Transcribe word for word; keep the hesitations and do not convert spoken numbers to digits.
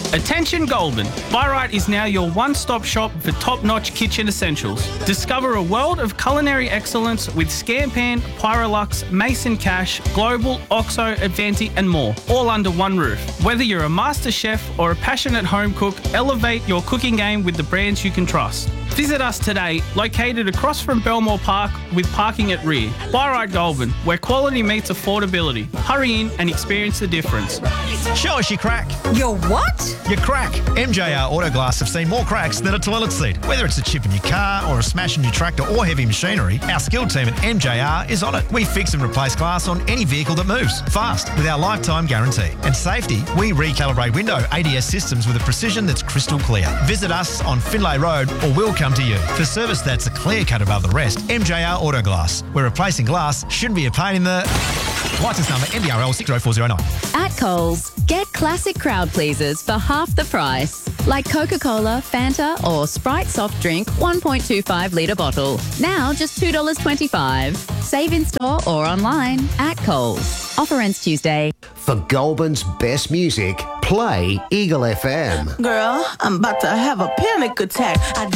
Attention Goulburn, Buy Right is now your one-stop shop for top-notch kitchen essentials. Discover a world of culinary excellence with Scampan, Pyrolux, Mason Cash, Global, Oxo, Avanti and more, all under one roof. Whether you're a master chef or a passionate home cook, elevate your cooking game with the brands you can trust. Visit us today, located across from Belmore Park with parking at rear. Buy Right Goulburn, where quality meets affordability. Hurry in and experience the difference. Show us your crack. Your what? Your crack. M J R Autoglass have seen more cracks than a toilet seat. Whether it's a chip in your car or a smash in your tractor or heavy machinery, our skilled team at M J R is on it. We fix and replace glass on any vehicle that moves, fast, with our lifetime guarantee. And safety, we recalibrate window A D S systems with a precision that's crystal clear. Visit us on Finlay Road or we'll come to you. For service that's a clear cut above the rest, M J R Autoglass, where replacing glass shouldn't be a pain in the... Licence number M B R L six zero four zero nine. At Coles, get classic crowd pleasers for half the price. Like Coca-Cola, Fanta or Sprite soft drink one point two five litre bottle. Now just two dollars twenty-five. Save in store or online at Coles. Offer ends Tuesday. For Goulburn's best music, play Eagle F M. Girl, I'm about to have a panic attack. I